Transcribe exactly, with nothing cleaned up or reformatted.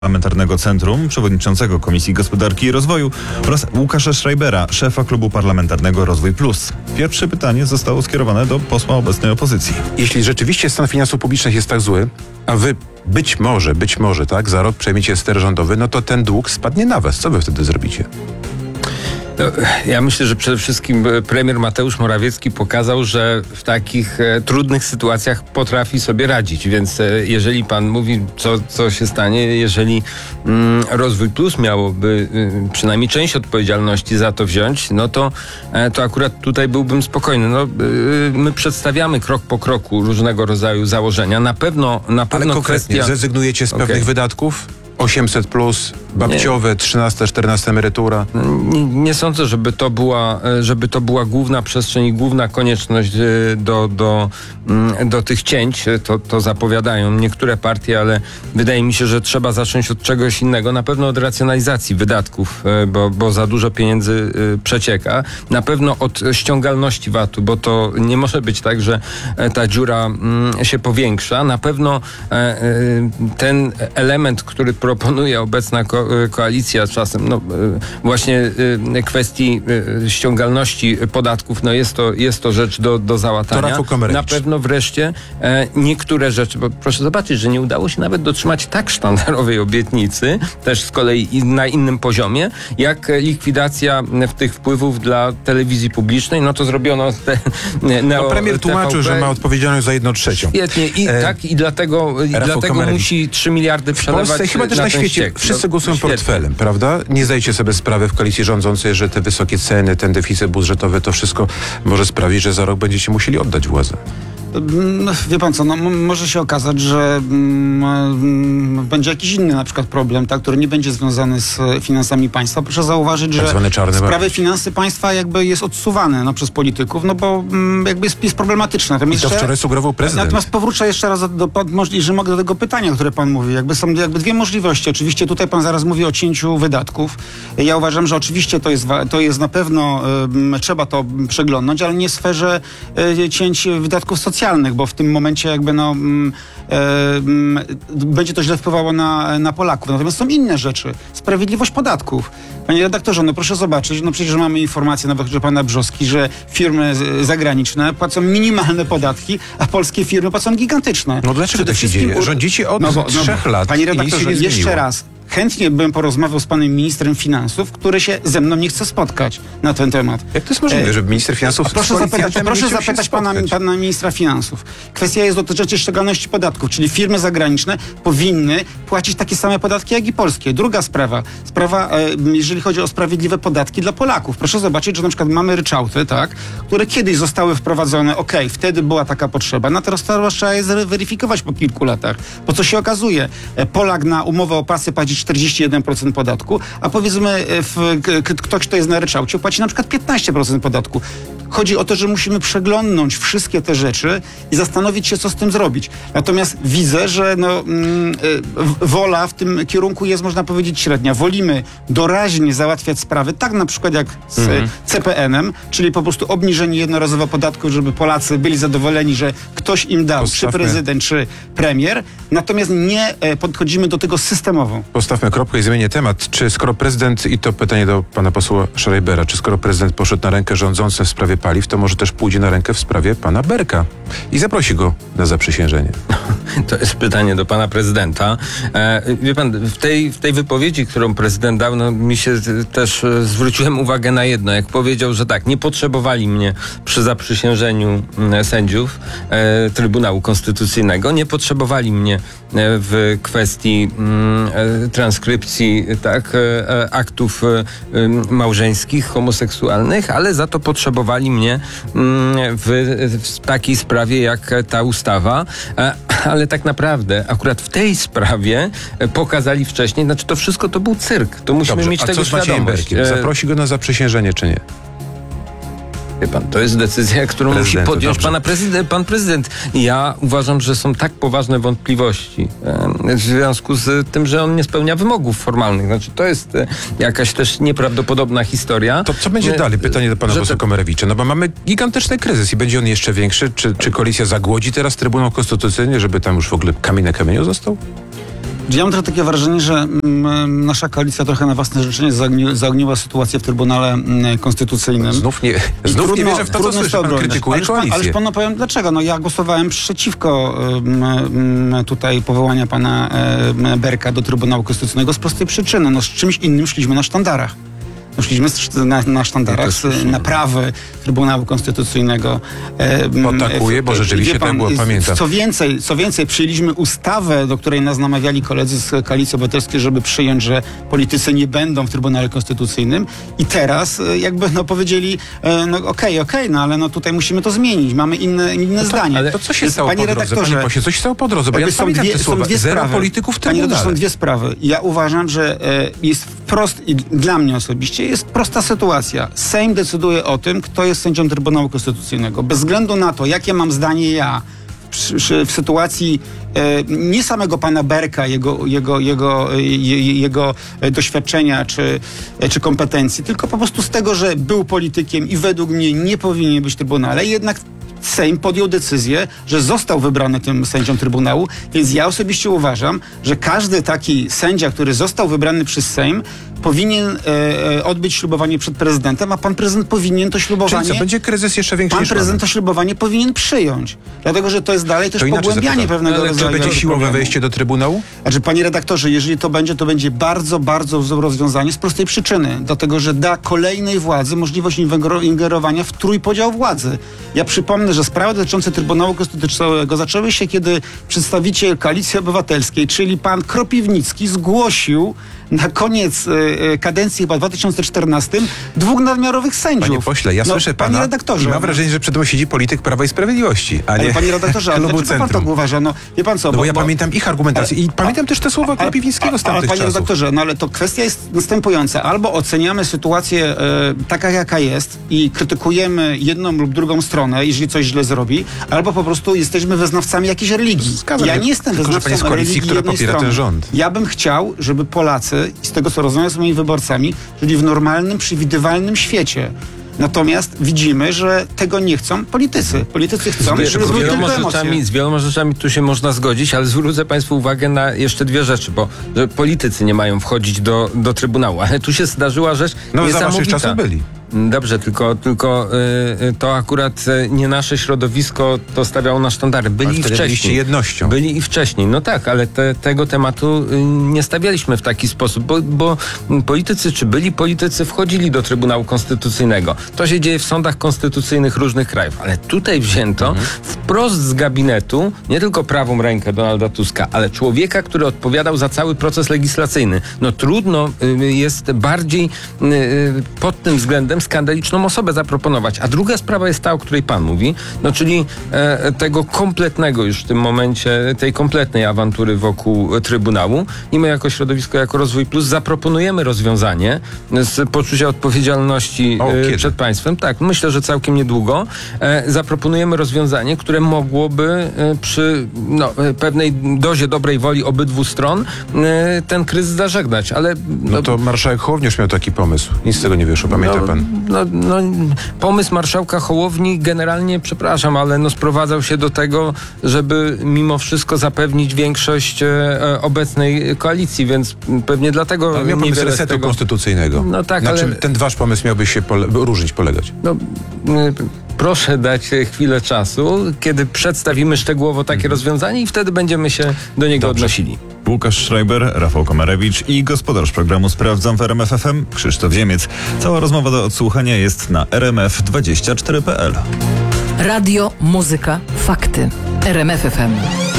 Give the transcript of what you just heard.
Parlamentarnego Centrum, przewodniczącego Komisji Gospodarki i Rozwoju oraz Łukasza Schreibera, szefa Klubu Parlamentarnego Rozwój Plus. Pierwsze pytanie zostało skierowane do posła obecnej opozycji. Jeśli rzeczywiście stan finansów publicznych jest tak zły, a wy być może, być może, tak, za rok przejmiecie ster rządowy, no to ten dług spadnie na was. Co wy wtedy zrobicie? No, ja myślę, że przede wszystkim premier Mateusz Morawiecki pokazał, że w takich e, trudnych sytuacjach potrafi sobie radzić, więc e, jeżeli pan mówi, co, co się stanie, jeżeli mm, Rozwój Plus miałoby y, przynajmniej część odpowiedzialności za to wziąć, no to, e, to akurat tutaj byłbym spokojny. No, y, my przedstawiamy krok po kroku różnego rodzaju założenia. Na pewno, na pewno Ale konkretnie kwestia... zrezygnujecie z Okay. pewnych wydatków? osiemset plus, babciowe, trzynasta, czternasta emerytura. Nie, nie sądzę, żeby to była, żeby to była główna przestrzeń i główna konieczność do, do, do tych cięć. To, to zapowiadają niektóre partie, ale wydaje mi się, że trzeba zacząć od czegoś innego. Na pewno od racjonalizacji wydatków, bo, bo za dużo pieniędzy przecieka. Na pewno od ściągalności vatu, bo to nie może być tak, że ta dziura się powiększa. Na pewno ten element, który proponuje obecna ko- koalicja czasem, no właśnie y, kwestii y, ściągalności podatków, no jest to, jest to rzecz do, do załatania. Na pewno wreszcie e, niektóre rzeczy, bo proszę zobaczyć, że nie udało się nawet dotrzymać tak sztandarowej obietnicy, też z kolei i na innym poziomie, jak likwidacja w tych wpływów dla telewizji publicznej, no to zrobiono te, neo, no premier tłumaczył, T V P. że ma odpowiedzialność za jedną trzecią. Świetnie i e, tak i dlatego, i dlatego musi trzy miliardy przelewać. W Polsce, chyba też na, na świecie ściek. Wszyscy głosują no, portfelem, prawda? Nie zdajecie sobie sprawy w koalicji rządzącej, że te wysokie ceny, ten deficyt budżetowy, to wszystko może sprawić, że za rok będziecie musieli oddać władzę. No, wie pan co, no, m- może się okazać, że mm, będzie jakiś inny na przykład problem, tak, który nie będzie związany z finansami państwa. Proszę zauważyć, tak że sprawy bar. finanse państwa jakby jest odsuwane no, przez polityków, no bo mm, jakby jest, jest problematyczne. Natomiast I to jeszcze, wczoraj sugerował prezydent. Natomiast powrócę jeszcze raz, do, do, że mogę do tego pytania, które pan mówi. Jakby są jakby dwie możliwości. Oczywiście tutaj pan zaraz mówi o cięciu wydatków. Ja uważam, że oczywiście to jest, to jest na pewno, y, trzeba to przeglądnąć, ale nie w sferze y, cięć wydatków socjalnych, bo w tym momencie jakby no mm, mm, będzie to źle wpływało na, na Polaków. Natomiast są inne rzeczy. Sprawiedliwość podatków. Panie redaktorze, no proszę zobaczyć, no przecież mamy informację nawet, że pana Brzoski, że firmy zagraniczne płacą minimalne podatki, a polskie firmy płacą gigantyczne. No dlaczego tak się dzieje? Rządzicie od no bo, trzech no, lat. Panie redaktorze, jeszcze raz. Chętnie bym porozmawiał z panem ministrem finansów, który się ze mną nie chce spotkać na ten temat. Jak to jest możliwe, żeby minister finansów... Proszę zapytać, proszę zapytać pana, pana ministra finansów. Kwestia jest dotycząca ściągalności podatków, czyli firmy zagraniczne powinny płacić takie same podatki jak i polskie. Druga sprawa, sprawa, jeżeli chodzi o sprawiedliwe podatki dla Polaków. Proszę zobaczyć, że na przykład mamy ryczałty, tak, które kiedyś zostały wprowadzone, okej, okay, wtedy była taka potrzeba, no teraz trzeba je zweryfikować po kilku latach. Bo co się okazuje, Polak na umowę o pracę płaci czterdzieści jeden procent podatku, a powiedzmy w, k- ktoś, kto jest na ryczałcie, płaci na przykład piętnaście procent podatku. Chodzi o to, że musimy przeglądnąć wszystkie te rzeczy i zastanowić się, co z tym zrobić. Natomiast widzę, że no, mm, y, wola w tym kierunku jest, można powiedzieć, średnia. Wolimy doraźnie załatwiać sprawy, tak na przykład jak z mhm. C P N-em, czyli po prostu obniżenie jednorazowo podatku, żeby Polacy byli zadowoleni, że ktoś im dał, Postawmy. czy prezydent, czy premier. Natomiast nie e, podchodzimy do tego systemowo. Postawmy kropkę i zmienię temat. Czy skoro prezydent, i to pytanie do pana posła Schreibera, czy skoro prezydent poszedł na rękę rządzącym w sprawie paliw, to może też pójdzie na rękę w sprawie pana Berka i zaprosi go na zaprzysiężenie? To jest pytanie do pana prezydenta. E, wie pan, w tej, w tej wypowiedzi, którą prezydent dał, no, mi się też e, zwróciłem uwagę na jedno. Jak powiedział, że tak, nie potrzebowali mnie przy zaprzysiężeniu e, sędziów e, Trybunału Konstytucyjnego, nie potrzebowali mnie e, w kwestii e, transkrypcji tak, e, aktów e, małżeńskich, homoseksualnych, ale za to potrzebowali mnie w, w takiej sprawie jak ta ustawa, ale tak naprawdę akurat w tej sprawie pokazali wcześniej, znaczy to wszystko to był cyrk, to musimy Dobrze, mieć a tego co z Maciejem świadomość. Berkiem? Zaprosi go na zaprzysiężenie, czy nie? Wie pan, to jest decyzja, którą musi podjąć pana prezydent, pan prezydent. Ja uważam, że są tak poważne wątpliwości e, w związku z tym, że on nie spełnia wymogów formalnych. Znaczy, to jest e, jakaś też nieprawdopodobna historia. To co będzie e, dalej? Pytanie do pana posła to... Komerewicza. No bo mamy gigantyczny kryzys i będzie on jeszcze większy. Czy, czy koalicja zagłodzi teraz Trybunał Konstytucyjny, żeby tam już w ogóle kamień na kamieniu został? Ja mam trochę takie wrażenie, że mm, nasza koalicja trochę na własne życzenie zaogni, zaogniła sytuację w Trybunale mm, Konstytucyjnym. Znów nie, I znów trudno, nie wierzę w to, co trudno słyszę. to Pan obronić. krytykuje Ależ pan, koalicję. ależ panu powiem dlaczego. No ja głosowałem przeciwko um, tutaj powołania pana um, Berka do Trybunału Konstytucyjnego z prostej przyczyny. No z czymś innym szliśmy na sztandarach. No, szliśmy na, na sztandarach z naprawy Trybunału Konstytucyjnego. Potakuje, bo rzeczywiście tak było, pamiętam. Co więcej, co więcej, przyjęliśmy ustawę, do której nas namawiali koledzy z Koalicji Obywatelskiej, żeby przyjąć, że politycy nie będą w Trybunale Konstytucyjnym i teraz jakby no powiedzieli, no okej, okay, okej, okay, no ale no tutaj musimy to zmienić, mamy inne, inne no to, zdanie. Ale to co się Więc, stało panie po drodze? redaktorze, Panie pośle, co się stało po drodze? Bo ja są pamiętam dwie, te są słowa. dwie Zero sprawy. polityków w Panie redaktorze, Trybunale. są dwie sprawy. Ja uważam, że e, jest wprost i dla mnie osobiście jest prosta sytuacja. Sejm decyduje o tym, kto jest sędzią Trybunału Konstytucyjnego. Bez względu na to, jakie mam zdanie ja w, w, w sytuacji e, nie samego pana Berka, jego, jego, jego, je, jego doświadczenia czy, czy kompetencji, tylko po prostu z tego, że był politykiem i według mnie nie powinien być w Trybunale, jednak Sejm podjął decyzję, że został wybrany tym sędzią Trybunału, więc ja osobiście uważam, że każdy taki sędzia, który został wybrany przez Sejm, powinien e, odbyć ślubowanie przed prezydentem, a pan prezydent powinien to ślubowanie... Czyli co, będzie kryzys jeszcze większy Pan niż prezydent mamy? to ślubowanie powinien przyjąć. Dlatego, że to jest dalej też To inaczej pogłębianie zapytam. pewnego Ale rodzaju... Czy będzie siłowe problemu. wejście do Trybunału? Znaczy, panie redaktorze, jeżeli to będzie, to będzie bardzo, bardzo złe rozwiązanie z prostej przyczyny. Dlatego, że da kolejnej władzy możliwość ingero- ingerowania w trójpodział władzy. Ja przypomnę, że sprawy dotyczące Trybunału Konstytucyjnego zaczęły się, kiedy przedstawiciel Koalicji Obywatelskiej, czyli pan Kropiwnicki, zgłosił na koniec y, kadencji chyba w dwa tysiące czternastym dwóch nadmiarowych sędziów. Panie pośle, ja no, słyszę panie pana redaktorze, i mam wrażenie, że przed mną siedzi polityk Prawa i Sprawiedliwości, a nie ale panie redaktorze, ale klubu dlaczego pan Centrum. tak uważa? No, wie pan co? No bo ja pamiętam ich argumentację i pamiętam też te słowa Kropiwnickiego z ale, tamtych panie czasów. redaktorze, no ale to kwestia jest następująca. Albo oceniamy sytuację e, taka, jaka jest i krytykujemy jedną lub drugą stronę, jeżeli coś źle zrobi, albo po prostu jesteśmy wyznawcami jakiejś religii. Zgadzam ja się. nie jestem Tylko, że pan jest wyznawcą z koalicji, religii która jednej popiera strony. ten rząd. Ja bym chciał, żeby Polacy, z tego co rozmawiam z moimi wyborcami, żyli w normalnym, przewidywalnym świecie. Natomiast widzimy, że tego nie chcą politycy. Politycy chcą, Z, żeby z, były wieloma tylko rzeczami, emocje. z wieloma rzeczami tu się można zgodzić, ale zwrócę Państwu uwagę na jeszcze dwie rzeczy, bo że politycy nie mają wchodzić do, do Trybunału, ale tu się zdarzyła rzecz No za niesamowita. waszych czasów byli. Dobrze, tylko, tylko y, to akurat y, nie nasze środowisko to stawiało na sztandary. Byli Ale i wtedy byliście wcześniej. jednością. Byli i wcześniej. No tak, ale te, tego tematu y, nie stawialiśmy w taki sposób, bo, bo politycy czy byli politycy wchodzili do Trybunału Konstytucyjnego. To się dzieje w sądach konstytucyjnych różnych krajów, ale tutaj wzięto Mhm. wprost z gabinetu nie tylko prawą rękę Donalda Tuska, ale człowieka, który odpowiadał za cały proces legislacyjny. No trudno y, jest bardziej y, y, pod tym względem skandaliczną osobę zaproponować. A druga sprawa jest ta, o której pan mówi, no czyli e, tego kompletnego już w tym momencie, tej kompletnej awantury wokół Trybunału. I my jako środowisko, jako Rozwój Plus zaproponujemy rozwiązanie z poczucia odpowiedzialności O, e, kiedy? przed państwem. Tak, myślę, że całkiem niedługo. E, zaproponujemy rozwiązanie, które mogłoby e, przy no, e, pewnej dozie dobrej woli obydwu stron e, ten kryzys zażegnać. Ale no, No to marszałek Hołownia miał taki pomysł. Nic z tego nie wyszło, pamięta no, pan? No, no, pomysł marszałka Hołowni generalnie, przepraszam, ale no sprowadzał się do tego, żeby mimo wszystko zapewnić większość e, obecnej koalicji, więc pewnie dlatego Ale miał pomysł niewiele z resetu tego... konstytucyjnego. No tak, Na ale- czym ten wasz pomysł miałby się pole- różnić, polegać? No, y, proszę dać e, chwilę czasu, kiedy przedstawimy szczegółowo takie rozwiązanie i wtedy będziemy się do niego Dobrze. odnosili. Łukasz Schreiber, Rafał Komarewicz i gospodarz programu Sprawdzam w R M F F M Krzysztof Ziemiec. Cała rozmowa do odsłuchania jest na r m f dwadzieścia cztery kropka p l. Radio, muzyka, fakty. R M F F M.